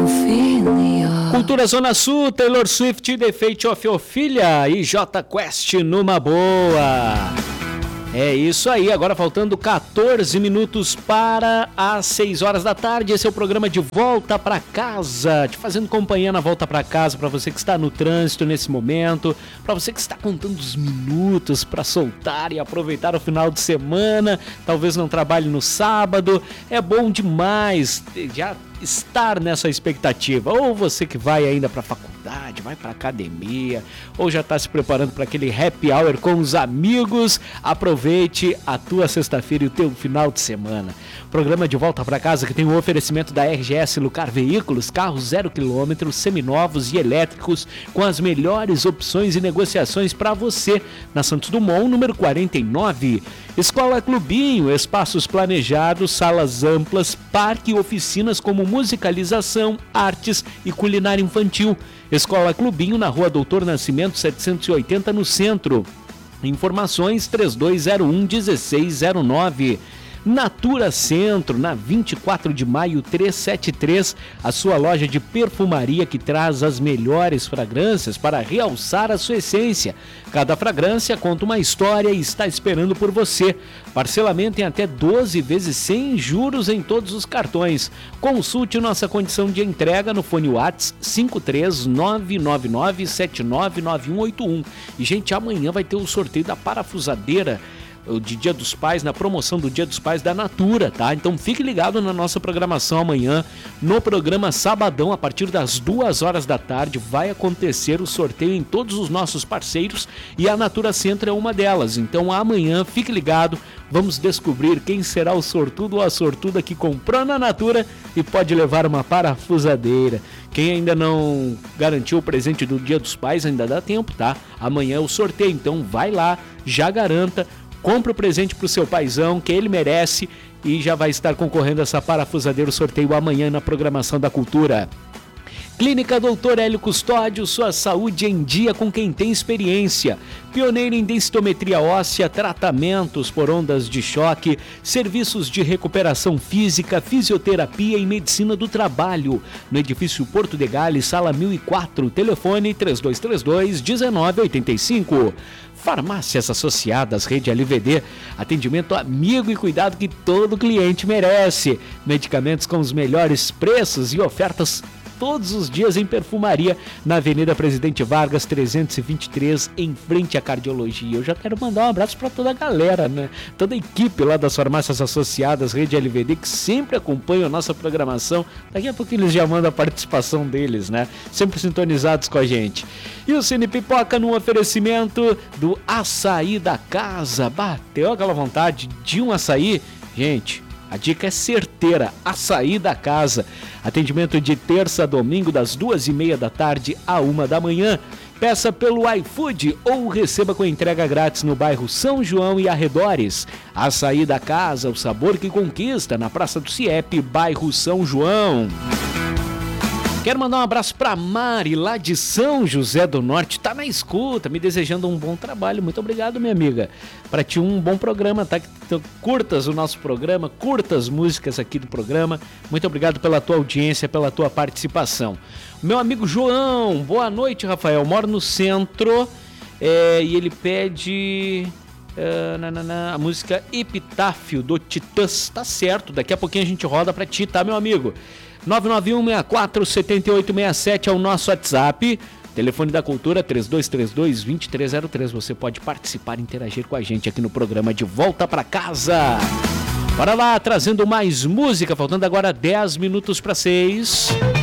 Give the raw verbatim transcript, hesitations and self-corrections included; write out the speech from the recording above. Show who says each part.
Speaker 1: Cultura Zona Sul, Taylor Swift, The Fate of Ophelia e J Quest numa boa. É isso aí, agora faltando quatorze minutos para as seis horas da tarde. Esse é o programa de Volta para Casa, te fazendo companhia na volta para casa, para você que está no trânsito nesse momento, para você que está contando os minutos para soltar e aproveitar o final de semana, talvez não trabalhe no sábado. É bom demais já estar nessa expectativa, ou você que vai ainda para a faculdade, vai para academia, ou já está se preparando para aquele happy hour com os amigos. Aproveite a tua sexta-feira e o teu final de semana. Programa de Volta para Casa que tem o oferecimento da R G S Lucar Veículos, carros zero quilômetro, seminovos e elétricos, com as melhores opções e negociações para você, na Santos Dumont, número quarenta e nove. Escola Clubinho, espaços planejados, salas amplas, parque e oficinas como musicalização, artes e culinária infantil. Escola Clubinho na Rua Doutor Nascimento setecentos e oitenta, no centro. Informações três dois zero um, um seis zero nove. Natura Centro, na vinte e quatro de maio trezentos e setenta e três, a sua loja de perfumaria que traz as melhores fragrâncias para realçar a sua essência. Cada fragrância conta uma história e está esperando por você. Parcelamento em até doze vezes sem juros em todos os cartões. Consulte nossa condição de entrega no fone WhatsApp cinco três nove nove nove sete nove nove um oito um. E, gente, amanhã vai ter o sorteio da parafusadeira de Dia dos Pais, na promoção do Dia dos Pais da Natura, tá? Então fique ligado na nossa programação amanhã, no programa Sabadão, a partir das duas horas da tarde, vai acontecer o sorteio em todos os nossos parceiros e a Natura Centro é uma delas. Então amanhã, fique ligado, vamos descobrir quem será o sortudo ou a sortuda que comprou na Natura e pode levar uma parafusadeira. Quem ainda não garantiu o presente do Dia dos Pais, ainda dá tempo, tá? Amanhã é o sorteio, então vai lá, já garanta, compre o presente pro seu paizão, que ele merece, e já vai estar concorrendo a essa parafusadeira, sorteio amanhã na programação da Cultura. Clínica doutor Hélio Custódio, sua saúde em dia com quem tem experiência. Pioneiro em densitometria óssea, tratamentos por ondas de choque, serviços de recuperação física, fisioterapia e medicina do trabalho. No edifício Porto de Gales, sala mil e quatro, telefone três dois três dois, um nove oito cinco. Farmácias Associadas, Rede L V D, atendimento amigo e cuidado que todo cliente merece. Medicamentos com os melhores preços e ofertas todos os dias em perfumaria, na Avenida Presidente Vargas trezentos e vinte e três, em frente à Cardiologia. Eu já quero mandar um abraço para toda a galera, né? Toda a equipe lá das Farmácias Associadas, Rede L V D, que sempre acompanha a nossa programação. Daqui a pouco eles já mandam a participação deles, né? Sempre sintonizados com a gente. E o Cine Pipoca no oferecimento do Açaí da Casa. Bateu aquela vontade de um açaí? Gente, a dica é certeira, Açaí da Casa. Atendimento de terça a domingo, das duas e meia da tarde à uma da manhã. Peça pelo iFood ou receba com entrega grátis no bairro São João e arredores. Açaí da Casa, o sabor que conquista, na Praça do CIEP, bairro São João. Quero mandar um abraço para Mari, lá de São José do Norte, tá na escuta, me desejando um bom trabalho. Muito obrigado, minha amiga. Para ti um bom programa, tá? Então, curtas o nosso programa, curtas músicas aqui do programa. Muito obrigado pela tua audiência, pela tua participação. Meu amigo João, boa noite, Rafael. Moro no centro é, e ele pede uh, nanana, a música Epitáfio do Titãs. Tá certo, daqui a pouquinho a gente roda para ti, tá, meu amigo? nove nove um, seis quatro, sete oito seis sete é o nosso WhatsApp. Telefone da Cultura três dois três dois, dois três zero três. Você pode participar e interagir com a gente aqui no programa de Volta para Casa. Bora lá, trazendo mais música, faltando agora dez minutos para seis.